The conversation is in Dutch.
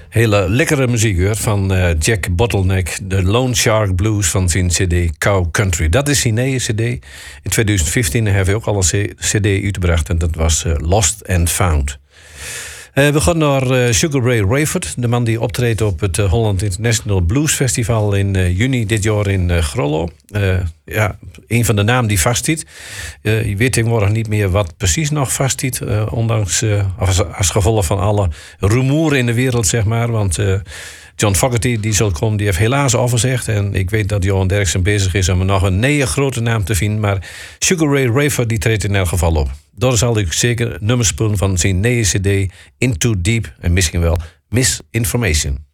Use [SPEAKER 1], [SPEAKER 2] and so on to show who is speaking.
[SPEAKER 1] Hele lekkere muziek hoor, van Jack Bottleneck. De Lone Shark Blues van zijn cd Cow Country. Dat is zijn nieuwe cd. In 2015 hebben we ook al een cd uitgebracht. En dat was Lost and Found. We gaan naar Sugar Ray Rayford. De man die optreedt op het Holland International Blues Festival in juni dit jaar in Grollo. Een van de namen die vastzit. Je weet tegenwoordig niet meer wat precies nog vastzit. Ondanks als gevolg van alle rumoer in de wereld, zeg maar. Want John Fogerty, die zal komen, die heeft helaas afgezegd. En ik weet dat Johan Derksen bezig is om nog een nieuwe grote naam te vinden. Maar Sugar Ray Rayford, die treedt in elk geval op. Daar zal ik zeker nummers spelen van zijn nieuwe cd Into Deep en misschien wel Misinformation.